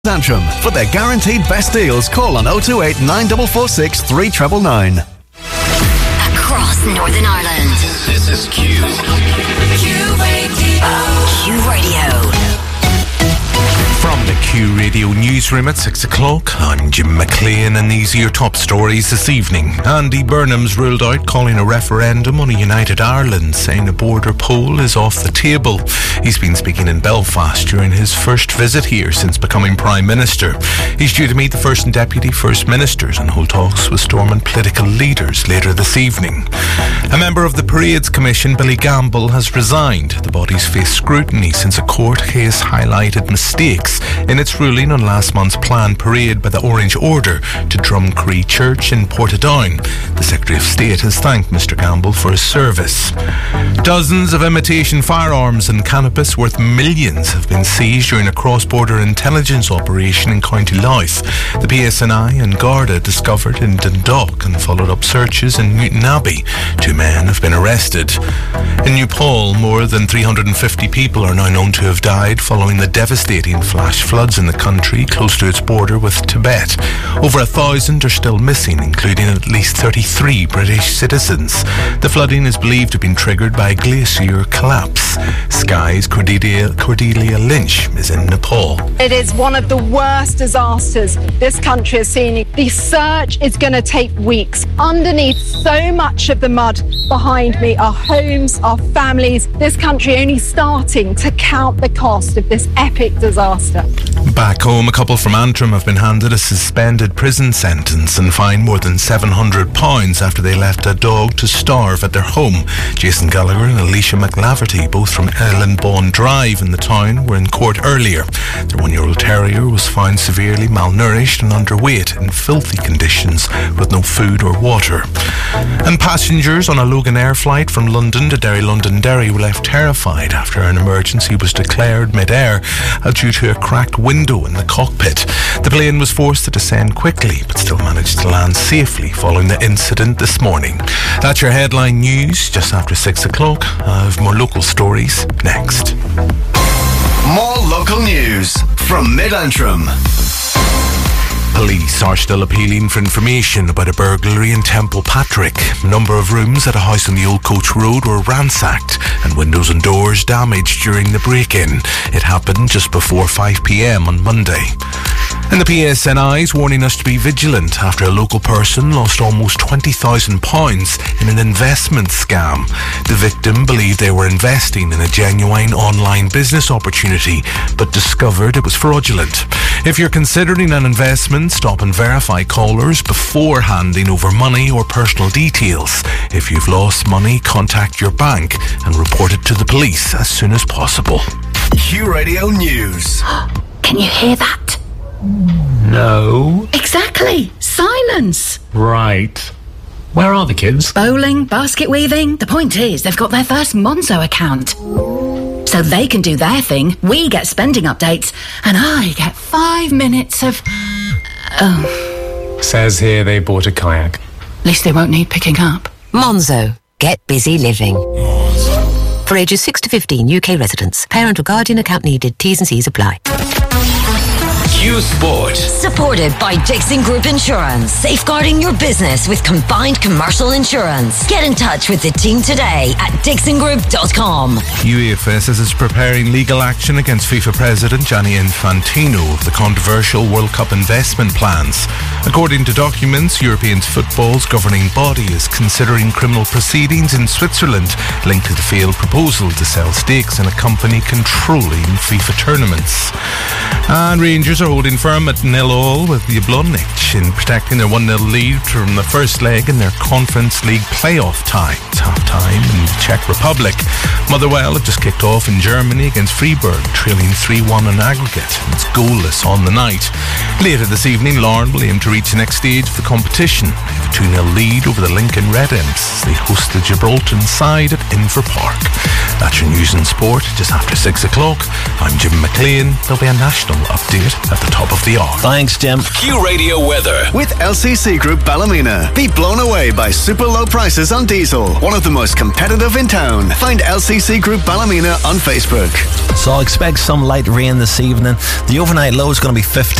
Antrim. For their guaranteed best deals, call on 028 9446 3999. Across Northern Ireland. This is Q. Q Radio. Q Radio. From the Q Radio newsroom at 6 o'clock, I'm Jim McLean, and these are your top stories this evening. Andy Burnham's ruled out calling a referendum on a united Ireland, saying a border poll is off the table. He's been speaking in Belfast during his first visit here since becoming Prime Minister. He's due to meet the First and Deputy First Ministers and hold talks with Stormont political leaders later this evening. A member of the Parades Commission, Billy Gamble, has resigned. The body's faced scrutiny since a court case highlighted mistakes in its ruling on last month's planned parade by the Orange Order to Drumcree Church in Portadown. The Secretary of State has thanked Mr Gamble for his service. Dozens of imitation firearms and cannabis worth millions have been seized during a cross-border intelligence operation in County Louth. The PSNI and Garda discovered in Dundalk and followed up searches in Newton Abbey. 2 men have been arrested. In Nepal, more than 350 people are now known to have died following the devastating flash floods in the country close to its border with Tibet. Over 1,000 are still missing, including at least 33 British citizens. The flooding is believed to have been triggered by a glacier collapse. Sky's Cordelia Lynch is in Nepal. It is one of the worst disasters this country has seen. The search is going to take weeks. Underneath so much of the mud behind me are homes, our families. This country only starting to count the cost of this epic disaster. Back home, a couple from Antrim have been handed a suspended prison sentence and fined more than £700 after they left a dog to starve at their home. Jason Gallagher and Alicia McLaverty, both from Ellenbourne Drive in the town, were in court earlier. Their 1-year-old terrier was found severely malnourished and underweight in filthy conditions with no food or water. And passengers on a Loganair flight from London to Derry Londonderry were left terrified after an emergency was declared mid-air due to a cracked window in the cockpit. The plane was forced to descend quickly but still managed to land safely following the incident this morning. That's your headline news just after 6 o'clock. I have more local stories next. More local news from Mid-Antrim. Police are still appealing for information about a burglary in Templepatrick. A number of rooms at a house on the Old Coach Road were ransacked and windows and doors damaged during the break-in. It happened just before 5 p.m. on Monday. And the PSNI is warning us to be vigilant after a local person lost almost £20,000 in an investment scam. The victim believed they were investing in a genuine online business opportunity, but discovered it was fraudulent. If you're considering an investment, stop and verify callers before handing over money or personal details. If you've lost money, contact your bank and report it to the police as soon as possible. Q Radio News. Can you hear that? No. Exactly. Silence. Right. Where are the kids? Bowling, basket weaving. The point is, they've got their first Monzo account. So they can do their thing, we get spending updates, and I get 5 minutes of... Says here they bought a kayak. At least they won't need picking up. Monzo. Get busy living. For ages 6 to 15 UK residents. Parent or guardian account needed. T's and C's apply. Q Sport. Supported by Dixon Group Insurance. Safeguarding your business with combined commercial insurance. Get in touch with the team today at dixongroup.com. UEFA says it's preparing legal action against FIFA President Gianni Infantino of the controversial World Cup investment plans. According to documents, European football's governing body is considering criminal proceedings in Switzerland linked to the failed proposal to sell stakes in a company controlling FIFA tournaments. And Rangers are holding firm at 0-0 with Jablonec in protecting their 1-0 lead from the first leg in their Conference League playoff tie. It's half-time in the Czech Republic. Motherwell have just kicked off in Germany against Freiburg, trailing 3-1 in aggregate. It's goalless on the night. Later this evening, Larne will aim to reach the next stage of the competition. They have a 2-0 lead over the Lincoln Red Imps as they host the Gibraltar side at Inver Park. That's your news and sport just after 6 o'clock. I'm Jim McLean. There'll be a national update at the top of the hour. Thanks, Jim. Q Radio weather. With LCC Group Ballymena. Be blown away by super low prices on diesel. One of the most competitive in town. Find LCC Group Ballymena on Facebook. So I'll expect some light rain this evening. The overnight low is going to be 15.